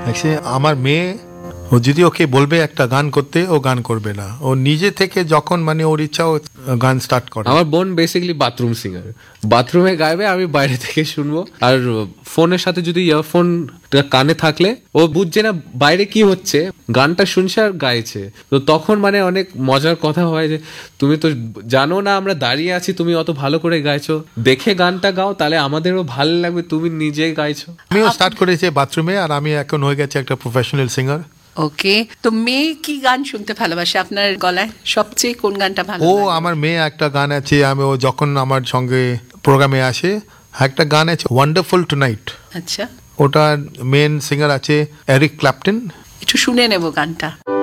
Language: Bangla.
আমার মেয়ে, ও যদি ওকে বলবে একটা গান করতে, ও গান করবে না। ও নিজে থেকে যখন মানে ওর ইচ্ছা, ও গান স্টার্ট করে। আমার বোন বেসিক্যালি বাথরুম সিঙ্গার, বাথরুমে গাইবে, আমি বাইরে থেকে শুনবো। আর ফোনের সাথে যদি ইয়ারফোন কানে থাকলে, ও বুঝছে না বাইরে কি হচ্ছে, গানটা শুনছে আর গাইছে। তো তখন মানে অনেক মজার কথা হয় যে তুমি তো জানো না আমরা দাঁড়িয়ে আছি, তুমি অত ভালো করে গাইছো, দেখে গানটা গাও, তাহলে আমাদেরও ভালো লাগবে, তুমি নিজে গাইছো। আমিও স্টার্ট করেছি বাথরুমে, আর আমি এখন হয়ে গেছে একটা প্রফেশনাল সিঙ্গার। ওকে, তো মেয়ে কি গান শুনতে ভালোবাসে? আপনার গলায় সবচেয়ে কোন গানটা ভালো ও লাগে? আমার মেয়ে একটা গান আছে, ও যখন আমার সঙ্গে প্রোগ্রামে আসে, একটা গান আছে ওয়ান্ডারফুল টুনাইট। আচ্ছা, ওটা মেন সিঙ্গার আছে এরিক ক্ল্যাপটন। একটু শুনে নেব গানটা।